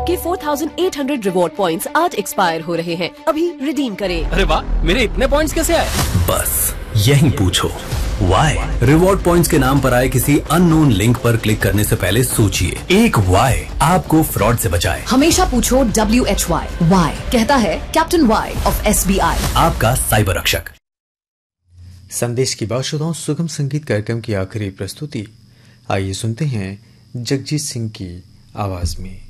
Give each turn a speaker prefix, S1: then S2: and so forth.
S1: आपके 4800 reward points आज expire हो रहे हैं, अभी रिडीम करें।
S2: अरे वाह, मेरे इतने पॉइंट्स कैसे आए?
S3: बस यही पूछो वाई। रिवॉर्ड पॉइंट्स के नाम पर आए किसी अननोन लिंक पर क्लिक करने से पहले सोचिए, एक वाई आपको फ्रॉड से बचाए।
S4: हमेशा पूछो WHY, वाई कहता है कैप्टन वाई ऑफ SBI,
S3: आपका साइबर रक्षक।
S5: संदेश की बात श्रोताओं, सुगम संगीत कार्यक्रम की आखिरी प्रस्तुति। आइए सुनते हैं जगजीत सिंह की आवाज में।